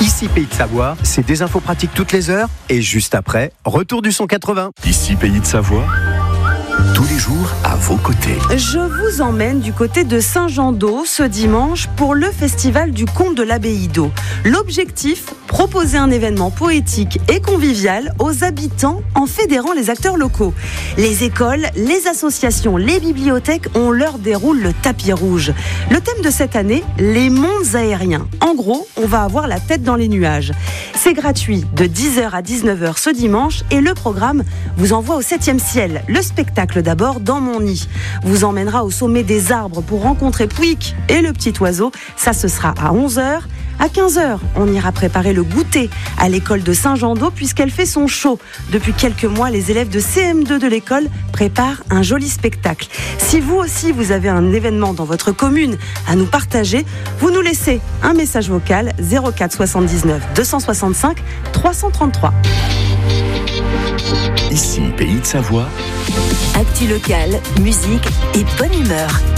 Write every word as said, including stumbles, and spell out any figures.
Ici Pays de Savoie, c'est des infos pratiques toutes les heures. Et juste après, retour du son quatre-vingts. Ici Pays de Savoie, tous les jours à vos côtés. Je vous emmène du côté de Saint-Jean-d'Eau ce dimanche pour le festival du conte de l'abbaye d'Eau. L'objectif, proposer un événement poétique et convivial aux habitants en fédérant les acteurs locaux. Les écoles, les associations, les bibliothèques, on leur déroule le tapis rouge. Le thème de cette année, les mondes aériens. En gros, on va avoir la tête dans les nuages. C'est gratuit de dix heures à dix-neuf heures ce dimanche et le programme vous envoie au septième ciel. Le spectacle d'abord dans mon nid vous emmènera au sommet des arbres pour rencontrer Pouic et le petit oiseau. Ça, ce sera à onze heures. À quinze heures, on ira préparer le goûter à l'école de Saint-Jean-d'Eau puisqu'elle fait son show. Depuis quelques mois, les élèves de C M deux de l'école préparent un joli spectacle. Si vous aussi, vous avez un événement dans votre commune à nous partager, vous nous laissez un message vocal zéro quatre soixante-dix-neuf deux cent soixante-cinq trois cent trente-trois. Ici Pays de Savoie. Actu locale, musique et bonne humeur.